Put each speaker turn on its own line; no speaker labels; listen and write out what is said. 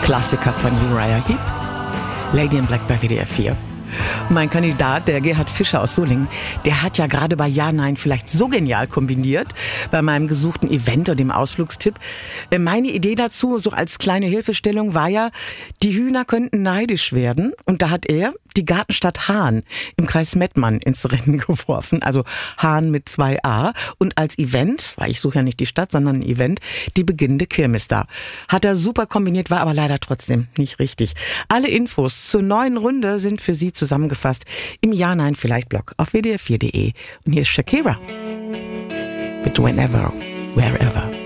Klassiker von Uriah Heep, Lady in Black bei WDR 4. Mein Kandidat, der Gerhard Fischer aus Solingen, der hat ja gerade bei Ja, Nein vielleicht so genial kombiniert bei meinem gesuchten Event und dem Ausflugstipp. Meine Idee dazu, so als kleine Hilfestellung, war ja, die Hühner könnten neidisch werden. Und da hat er die Gartenstadt Hahn im Kreis Mettmann ins Rennen geworfen. Also Hahn mit 2a. Und als Event, weil ich suche ja nicht die Stadt, sondern ein Event, die beginnende Kirmes da. Hat er super kombiniert, war aber leider trotzdem nicht richtig. Alle Infos zur neuen Runde sind für Sie zusammengefasst im Ja, Nein, vielleicht Blog auf wdr4.de. Und hier ist Shakira mit Whenever, Wherever.